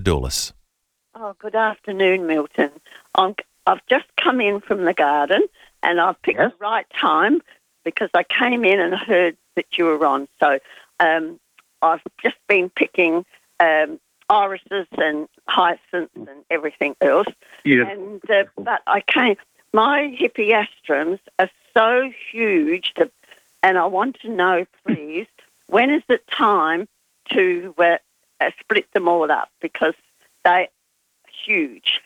Amardulis. Oh, good afternoon, Milton. I've just come in from the garden and I've picked the right time because I came in and heard that you were on. So I've just been picking irises and hyacinths and everything else. And but my hippeastrums are so huge, and I want to know, please, when is it time to split them all up, because they're huge.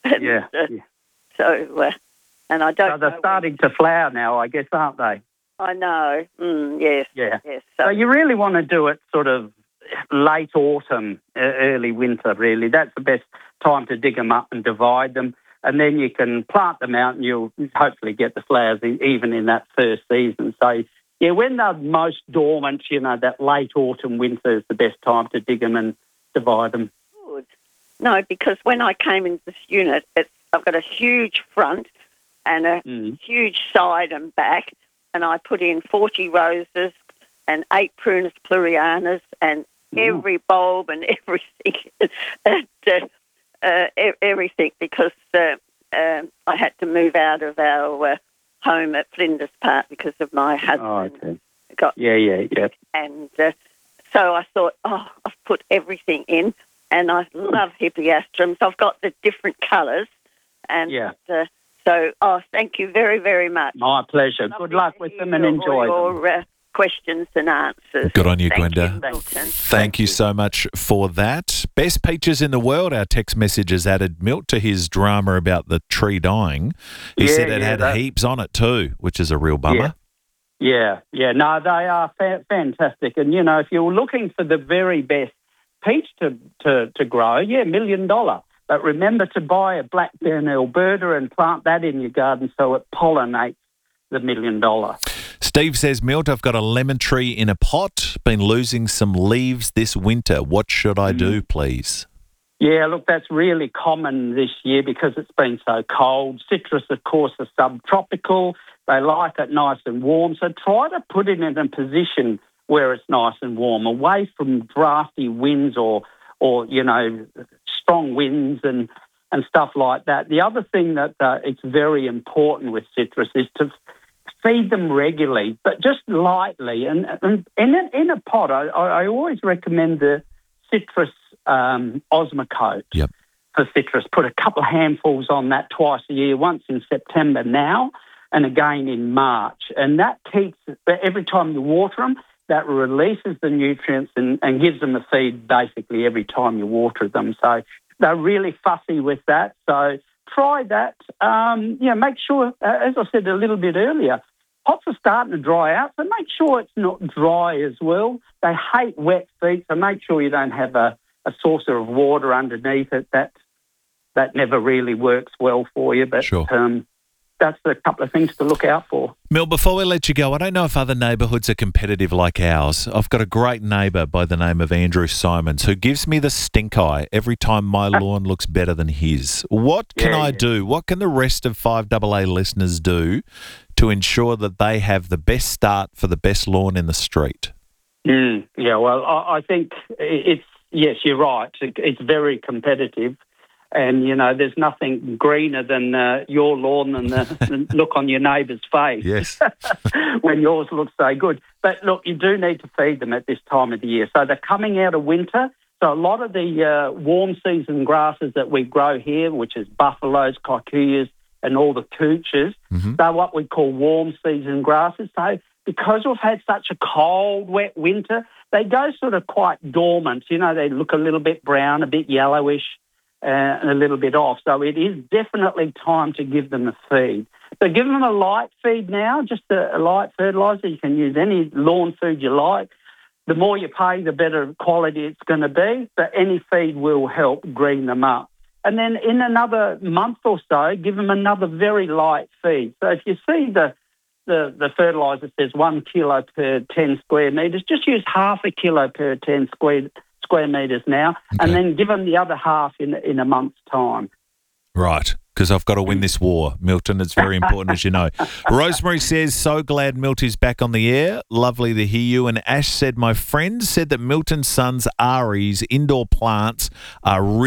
So, and I don't. So they're starting to flower now, I guess, aren't they? I know. Yes. Yeah. Yes. So you really want to do it sort of late autumn, early winter, really. That's the best time to dig them up and divide them. And then you can plant them out and you'll hopefully get the flowers even in that first season. So, yeah, when they're most dormant, that late autumn, winter is the best time to dig them and divide them. Good. No, because when I came into this unit, I've got a huge front and a huge side and back, and I put in 40 roses and 8 Prunus plurianas and every bulb and everything, everything, because I had to move out of our home at Flinders Park because of my husband. Oh, okay. And so I thought, I've put everything in, and I love hippeastrums. I've got the different colours, and so thank you very, very much. My pleasure. Good luck with them and enjoy your questions and answers. Good on you, Gwenda. Thank you so much for that. Best peaches in the world. Our text message has added Milt to his drama about the tree dying. He said it had heaps on it too, which is a real bummer. Yeah. No, they are fantastic. And, if you're looking for the very best peach to grow, $1 million. But remember to buy a Blackburn Alberta and plant that in your garden so it pollinates the $1 million. Steve says, Milt, I've got a lemon tree in a pot, been losing some leaves this winter. What should I do, please? Yeah, look, that's really common this year because it's been so cold. Citrus, of course, are subtropical. They like it nice and warm. So try to put it in a position where it's nice and warm, away from drafty winds or strong winds and stuff like that. The other thing that it's very important with citrus is to feed them regularly, but just lightly. And in a pot, I always recommend the citrus Osmocote for citrus. Put a couple of handfuls on that twice a year, once in September now and again in March. And that keeps, every time you water them, that releases the nutrients and gives them a feed basically every time you water them. So they're really fussy with that. So try that. Make sure, as I said a little bit earlier, pots are starting to dry out, so make sure it's not dry as well. They hate wet feet, so make sure you don't have a saucer of water underneath it. That never really works well for you, but that's a couple of things to look out for. Milt, before we let you go, I don't know if other neighbourhoods are competitive like ours. I've got a great neighbour by the name of Andrew Simons who gives me the stink eye every time my lawn looks better than his. What can I do? What can the rest of 5AA listeners do to ensure that they have the best start for the best lawn in the street? Well, I think yes, you're right. It's very competitive. And, there's nothing greener than your lawn and the look on your neighbour's face. Yes. When yours looks so good. But, look, you do need to feed them at this time of the year. So they're coming out of winter. So a lot of the warm season grasses that we grow here, which is buffaloes, kikuyus, and all the cooches, they're what we call warm season grasses. So because we've had such a cold, wet winter, they go sort of quite dormant. They look a little bit brown, a bit yellowish, and a little bit off. So it is definitely time to give them a feed. So give them a light feed now, just a light fertiliser. You can use any lawn food you like. The more you pay, the better quality it's going to be, but any feed will help green them up. And then in another month or so, give them another very light feed. So if you see the fertiliser says 1 kilo per 10 square metres, just use half a kilo per 10 square metres now, and then give them the other half in a month's time. Right, because I've got to win this war, Milton. It's very important, as you know. Rosemary says, so glad Milt is back on the air. Lovely to hear you. And Ash said, my friend said that Milton Sons Ari's indoor plants are